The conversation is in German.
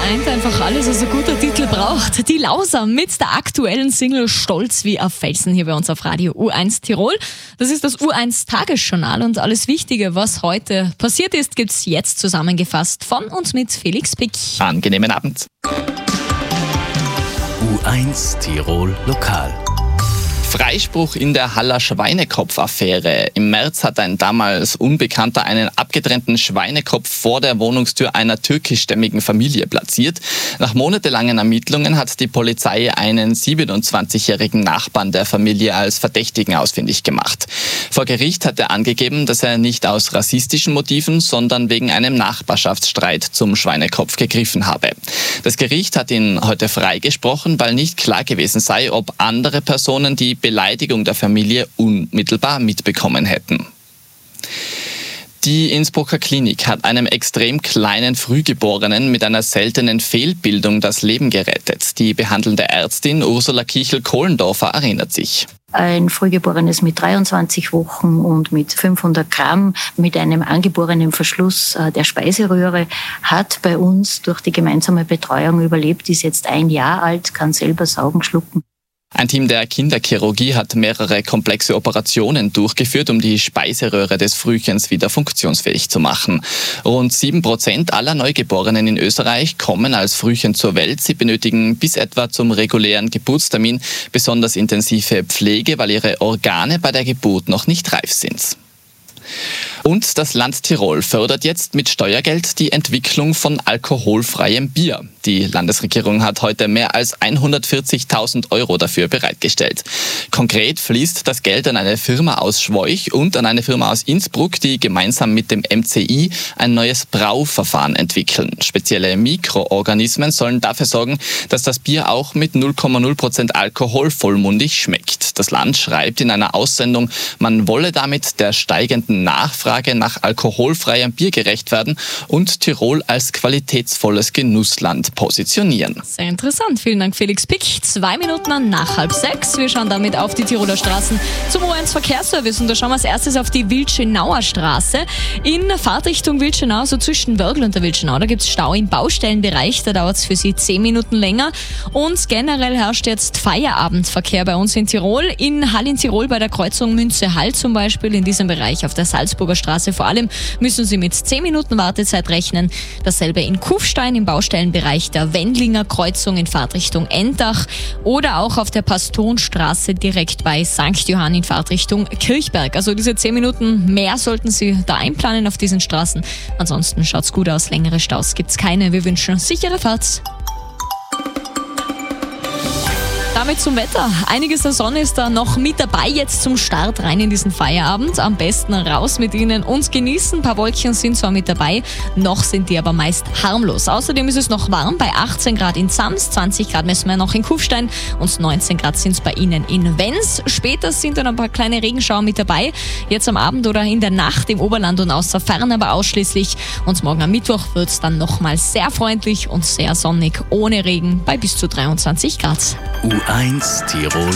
vereint einfach alles, was ein guter Titel braucht. Die Lauser mit der aktuellen Single Stolz wie auf Felsen hier bei uns auf Radio U1 Tirol. Das ist das U1 Tagesjournal und alles Wichtige, was heute passiert ist, gibt's jetzt zusammengefasst von und mit Felix Pick. Angenehmen Abend. U1 Tirol Lokal. Freispruch in der Haller Schweinekopf-Affäre. Im März hat ein damals Unbekannter einen abgetrennten Schweinekopf vor der Wohnungstür einer türkischstämmigen Familie platziert. Nach monatelangen Ermittlungen hat die Polizei einen 27-jährigen Nachbarn der Familie als Verdächtigen ausfindig gemacht. Vor Gericht hat er angegeben, dass er nicht aus rassistischen Motiven, sondern wegen einem Nachbarschaftsstreit zum Schweinekopf gegriffen habe. Das Gericht hat ihn heute freigesprochen, weil nicht klar gewesen sei, ob andere Personen die Beleidigung der Familie unmittelbar mitbekommen hätten. Die Innsbrucker Klinik hat einem extrem kleinen Frühgeborenen mit einer seltenen Fehlbildung das Leben gerettet. Die behandelnde Ärztin Ursula Kichel-Kohlendorfer erinnert sich. Ein Frühgeborenes mit 23 Wochen und mit 500 Gramm mit einem angeborenen Verschluss der Speiseröhre hat bei uns durch die gemeinsame Betreuung überlebt, ist jetzt 1 Jahr alt, kann selber saugen, schlucken. Ein Team der Kinderchirurgie hat mehrere komplexe Operationen durchgeführt, um die Speiseröhre des Frühchens wieder funktionsfähig zu machen. Rund 7% aller Neugeborenen in Österreich kommen als Frühchen zur Welt. Sie benötigen bis etwa zum regulären Geburtstermin besonders intensive Pflege, weil ihre Organe bei der Geburt noch nicht reif sind. Und das Land Tirol fördert jetzt mit Steuergeld die Entwicklung von alkoholfreiem Bier. Die Landesregierung hat heute mehr als 140.000 € dafür bereitgestellt. Konkret fließt das Geld an eine Firma aus Schwoich und an eine Firma aus Innsbruck, die gemeinsam mit dem MCI ein neues Brauverfahren entwickeln. Spezielle Mikroorganismen sollen dafür sorgen, dass das Bier auch mit 0,0% Alkohol vollmundig schmeckt. Das Land schreibt in einer Aussendung, man wolle damit der steigenden Nachfrage nach alkoholfreiem Bier gerecht werden und Tirol als qualitätsvolles Genussland positionieren. Sehr interessant. Vielen Dank, Felix Pick. 2 Minuten nach 5:30. Wir schauen damit auf die Tiroler Straßen zum U1 Verkehrsservice und da schauen wir als erstes auf die Wildschenauer Straße. In Fahrtrichtung Wildschenau, so zwischen Wörgl und der Wildschenau, da gibt es Stau im Baustellenbereich. Da dauert es für Sie 10 Minuten länger. Und generell herrscht jetzt Feierabendverkehr bei uns in Tirol. In Hall in Tirol bei der Kreuzung Münze-Hall zum Beispiel, in diesem Bereich auf der Salzburger Straße vor allem, müssen Sie mit 10 Minuten Wartezeit rechnen. Dasselbe in Kufstein im Baustellenbereich der Wendlinger Kreuzung in Fahrtrichtung Endach oder auch auf der Pastorenstraße direkt bei St. Johann in Fahrtrichtung Kirchberg. Also diese 10 Minuten mehr sollten Sie da einplanen auf diesen Straßen. Ansonsten schaut's gut aus, längere Staus gibt's keine. Wir wünschen sichere Fahrt. Damit zum Wetter. Einiges der Sonne ist da noch mit dabei jetzt zum Start rein in diesen Feierabend. Am besten raus mit Ihnen und genießen. Ein paar Wolkchen sind zwar mit dabei, noch sind die aber meist harmlos. Außerdem ist es noch warm bei 18 Grad in Sams, 20 Grad messen wir noch in Kufstein und 19 Grad sind es bei Ihnen in Wenns. Später sind dann ein paar kleine Regenschauer mit dabei. Jetzt am Abend oder in der Nacht im Oberland und außer Fern aber ausschließlich. Und morgen am Mittwoch wird es dann nochmal sehr freundlich und sehr sonnig ohne Regen bei bis zu 23 Grad. U1 Tirol